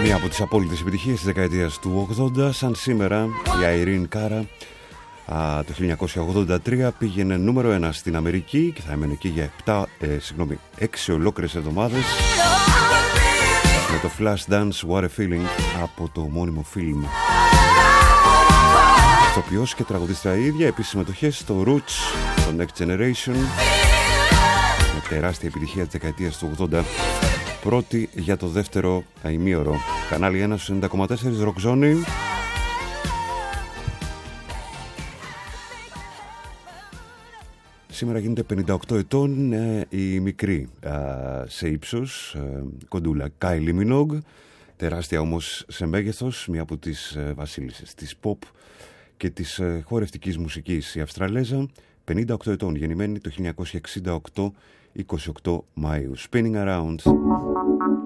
Μία από τις απόλυτες επιτυχίες της δεκαετίας του 80, σαν σήμερα η Irene Cara το 1983 πήγαινε νούμερο 1 στην Αμερική και θα έμενε εκεί για 6 ολόκληρες εβδομάδες με το Flashdance What a Feeling από το μόνιμο φιλμ. Ηθοποιός και τραγουδίστρια ίδια, επίσης συμμετοχές στο Roots, το Next Generation, με τεράστια επιτυχία της δεκαετίας του 80, πρώτη για το δεύτερο ημίωρο. Κανάλι 1 στους 90,4 Ροξόνη. Σήμερα γίνεται 58 ετών η μικρή σε ύψος κοντούλα Kylie Minogue, τεράστια όμως σε μέγεθος, μία από τις βασίλισσες της pop και της χορευτικής μουσικής, η Αυστραλέζα, 58 ετών, γεννημένη το 1968, 28 Μαΐου. Spinning Around.